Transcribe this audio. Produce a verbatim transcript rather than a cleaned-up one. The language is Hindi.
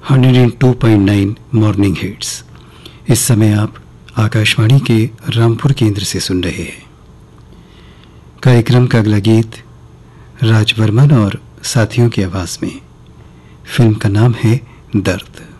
एक सौ दो पॉइंट नौ मॉर्निंग हिट्स। इस समय आप आकाशवाणी के रामपुर केंद्र से सुन रहे हैं। कार्यक्रम का अगला गीत राज बर्मन और साथियों की आवाज में। फिल्म का नाम है दर्द।